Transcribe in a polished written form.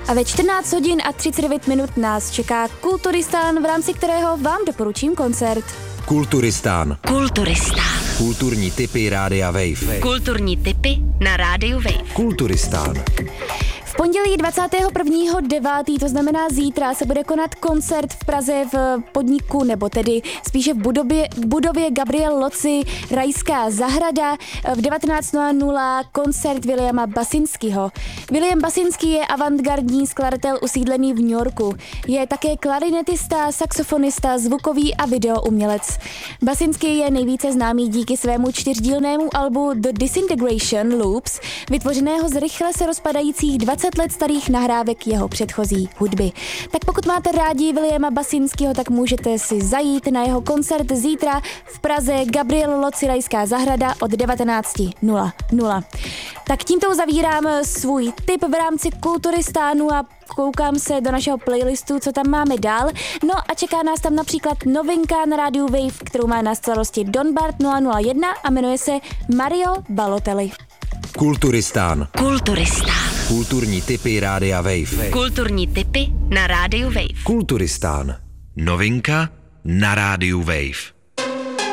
A ve 14 hodin a 39 minut nás čeká Kulturistán, v rámci kterého vám doporučím koncert. Kulturistán. Kulturistán. Kulturní tipy Rádia Wave. Kulturní tipy na Rádiu Wave. Kulturistán. V pondělí 21.9., to znamená zítra, se bude konat koncert v Praze v podniku, nebo tedy spíše v budově Gabriel Loci, Rajská zahrada. V 19:00 koncert Williama Basinského. William Basinský je avantgardní skladatel usídlený v New Yorku. Je také klarinetista, saxofonista, zvukový a videoumělec. Basinský je nejvíce známý díky svému 4dílnému albu The Disintegration Loops, vytvořeného z rychle se rozpadajících 20 let starých nahrávek jeho předchozí hudby. Tak pokud máte rádi Williama Basinského, tak můžete si zajít na jeho koncert zítra v Praze Gabriel Loci, Rajská zahrada od 19:00. Tak tímto uzavírám svůj tip v rámci Kulturistánu a koukám se do našeho playlistu, co tam máme dál. No a čeká nás tam například novinka na rádiu Wave, kterou má na starosti Don Bart 001 a jmenuje se Mario Balotelli. Kulturistán. Kulturistán. Kulturní tipy Rádia Wave. Kulturní tipy na Rádiu Wave. Kulturistán. Novinka na Rádiu Wave.